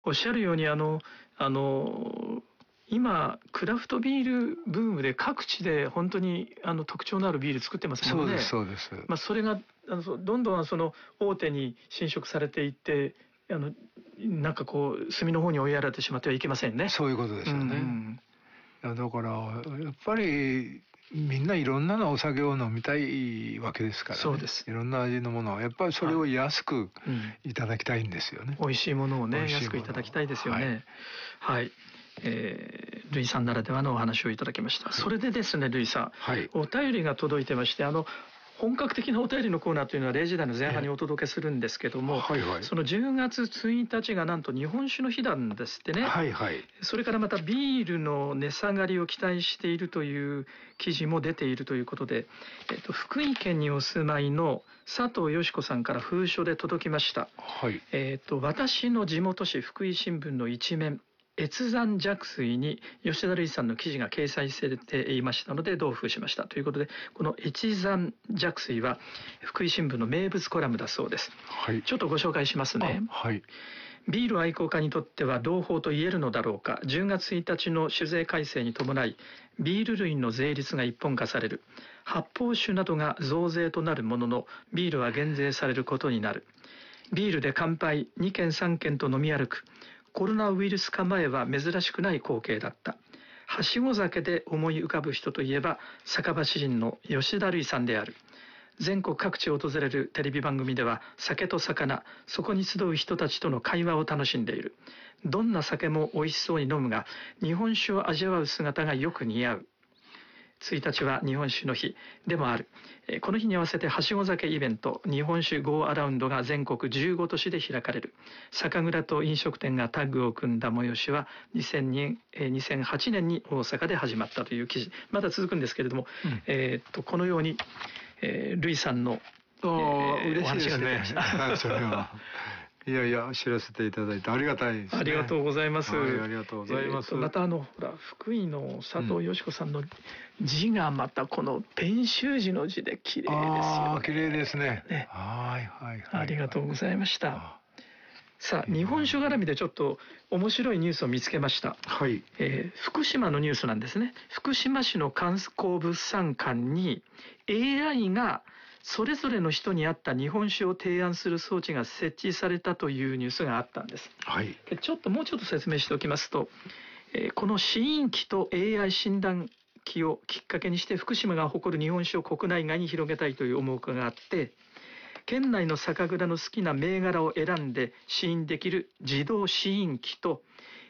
おっしゃるように今クラフトビールブームで各地で本当に特徴のあるビール作ってますもんね。 そうですそうです。 それがどんどんその大手に侵食されていってなんかこう隅の方に追いやられてしまってはいけませんね。 そういうことですよね。いやだからやっぱりみんないろんなのお酒を飲みたいわけですからね。 そうです。 いろんな味のものをやっぱりそれを安くいただきたいんですよね。 美味しいものをね安くいただきたいですよね。はい。ルイさんならではのお話をいただきました。それでですね、ルイさん、お便りが届いてまして、本格的なお便りのコーナーというのは0時台の前半にお届けするんですけども、その10月1日がなんと日本酒の日なんですってね。それからまたビールの値下がりを期待しているという記事も出ているということで、福井県にお住まいの佐藤よし子さんから封書で届きました。私の地元紙福井新聞の一面、越山若水に吉田類さんの記事が掲載されていましたので同封しましたということで、この越山若水は福井新聞の名物コラムだそうです。ちょっとご紹介しますね。ビール愛好家にとっては朗報と言えるのだろうか。10月1日の酒税改正に伴いビール類の税率が一本化される。発泡酒などが増税となるもののビールは減税されることになる。ビールで乾杯2軒3軒と飲み歩く。コロナウイルス化前は珍しくない光景だった。はしご酒で思い浮かぶ人といえば酒場詩人の吉田類さんである。全国各地を訪れるテレビ番組では酒と魚、そこに集う人たちとの会話を楽しんでいる。どんな酒も美味しそうに飲むが日本酒を味わう姿がよく似合う。1日は日本酒の日でもある。この日に合わせてはしご酒イベント日本酒ゴーアラウンドが全国15都市で開かれる。酒蔵と飲食店がタッグを組んだ催しは2008年に大阪で始まったという記事、まだ続くんですけれども、このように、ルイさんの嬉しいですね。それはいやいや知らせていただいてありがたいですね。 ありがとうございます。 ありがとうございます。 またほら福井の佐藤よし子さんの字がまたこの編集字の字で綺麗ですよね。 綺麗ですね。 ありがとうございました。さあ日本酒絡みでちょっと面白いニュースを見つけました。福島のニュースなんですね。福島市の観光物産館に AI がそれぞれの人に合った日本酒を提案する装置が設置されたというニュースがあったんです。もうちょっと説明しておきますと、この試飲機と AI 診断機をきっかけにして福島が誇る日本酒を国内外に広げたいという思惑があって、県内の酒蔵の好きな銘柄を選んで試飲できる自動試飲機と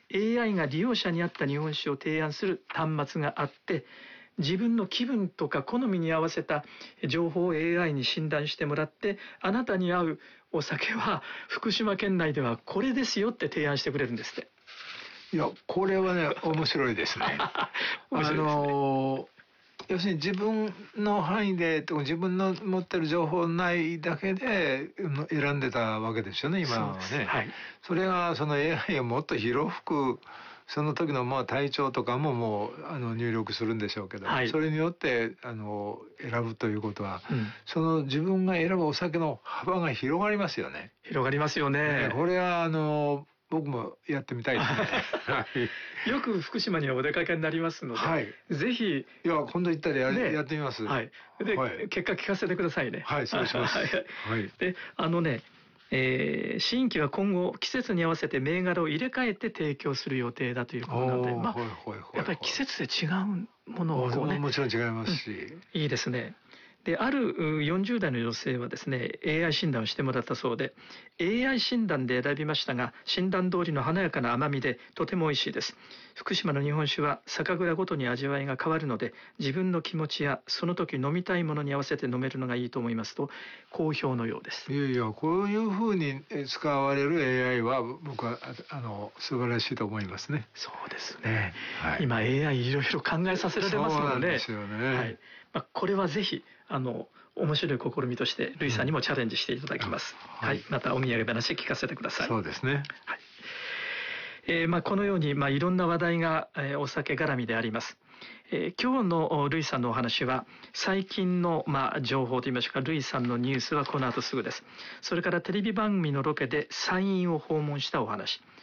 AI が利用者に合った日本酒を提案する端末があって、自分の気分とか好みに合わせた情報を AI に診断してもらって、あなたに合うお酒は福島県内ではこれですよって提案してくれるんですって。 いやこれはね面白いですね。面白いですね。要するに自分の範囲で自分の持ってる情報ないだけで選んでたわけですよね今はね。それがその AI をもっと広くその時の体調とかももう入力するんでしょうけど、それによって選ぶということは、その自分が選ぶお酒の幅が広がりますよね。 広がりますよね。 これは僕もやってみたいですね。 よく福島にはお出かけになりますので、ぜひ今度行ったらやってみます。 で、結果聞かせてくださいね。 そうします。 で試飲機は今後季節に合わせて銘柄を入れ替えて提供する予定だということなので、やっぱり季節で違うものをもちろん違いますし、 いいですね。である40代の女性はですね AI 診断をしてもらったそうで、 AI 診断で選びましたが診断通りの華やかな甘みでとても美味しいです。福島の日本酒は酒蔵ごとに味わいが変わるので、自分の気持ちやその時飲みたいものに合わせて飲めるのがいいと思いますと好評のようです。 いやこういうふうに使われる AI は僕は素晴らしいと思いますね。 そうですね、今 AI いろいろ考えさせられますので、 そうなんですよね。 これはぜひ面白い試みとしてルイさんにもチャレンジしていただきます。またお土産話聞かせてください。 そうですね。 このようにいろんな話題がお酒絡みであります。今日のルイさんのお話は最近の情報といいましょうか、ルイさんのニュースはこの後すぐです。それからテレビ番組のロケで山陰を訪問したお話、